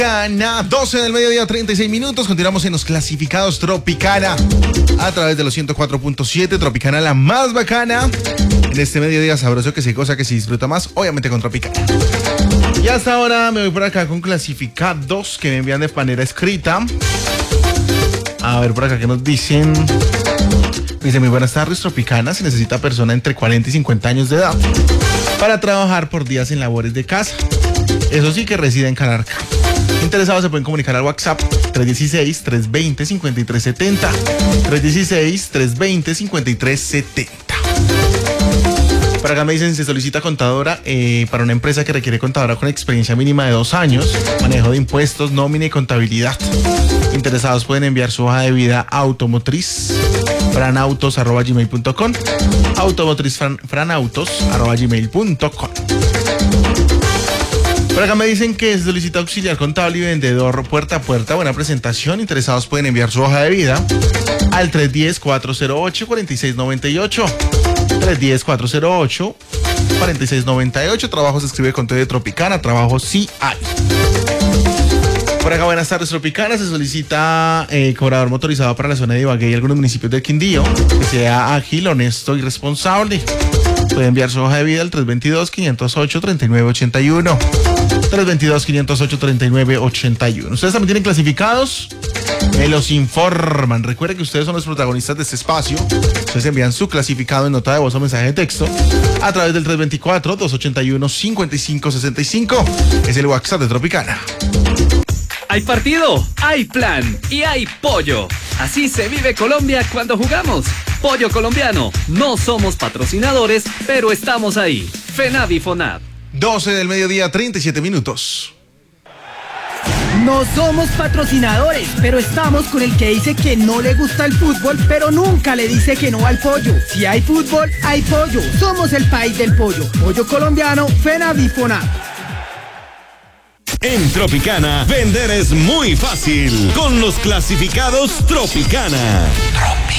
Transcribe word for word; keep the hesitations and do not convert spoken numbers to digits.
Tropicana, doce del mediodía, treinta y seis minutos. Continuamos en los clasificados Tropicana a través de los ciento cuatro punto siete. Tropicana, la más bacana. En este mediodía sabroso que se goza, que se disfruta más, obviamente con Tropicana. Y hasta ahora me voy por acá con clasificados que me envían de manera escrita. A ver por acá que nos dicen. Dice: muy buenas tardes, Tropicana. Se necesita persona entre cuarenta y cincuenta años de edad para trabajar por días en labores de casa. Eso sí, que reside en Calarca. Interesados se pueden comunicar al WhatsApp tres uno seis, tres dos cero, cinco tres siete cero. tres uno seis, tres dos cero, cinco tres siete cero. Para acá me dicen: se solicita contadora eh, para una empresa que requiere contadora con experiencia mínima de dos años, manejo de impuestos, nómina y contabilidad. Interesados pueden enviar su hoja de vida a automotriz franautos arroba gmail punto com, automotriz franautos arroba gmail punto com. Por acá me dicen que se solicita auxiliar contable y vendedor puerta a puerta. Buena presentación. Interesados pueden enviar su hoja de vida al tres uno cero, cuatro cero ocho, cuatro seis nueve ocho. tres uno cero, cuatro cero ocho, cuatro seis nueve ocho. Trabajo se escribe con T de Tropicana. Trabajo sí hay. Por acá, buenas tardes, Tropicana. Se solicita eh, cobrador motorizado para la zona de Ibagué y algunos municipios del Quindío, que sea ágil, honesto y responsable. Puede enviar su hoja de vida al tres dos dos, cinco cero ocho, tres nueve ocho uno. tres dos dos, cinco cero ocho, tres nueve ocho uno. Ustedes también tienen clasificados. Me los informan. Recuerden que ustedes son los protagonistas de este espacio. Ustedes envían su clasificado en nota de voz o mensaje de texto a través del tres dos cuatro, dos ocho uno, cinco cinco seis cinco. Es el WhatsApp de Tropicana. Hay partido, hay plan y hay pollo. Así se vive Colombia cuando jugamos. Pollo colombiano. No somos patrocinadores, pero estamos ahí. FENAVI FONAV. doce del mediodía, treinta y siete minutos. No somos patrocinadores, pero estamos con el que dice que no le gusta el fútbol, pero nunca le dice que no al pollo. Si hay fútbol, hay pollo. Somos el país del pollo. Pollo colombiano, FENAVI FONAV. En Tropicana, vender es muy fácil con los clasificados Tropicana. Tropicana.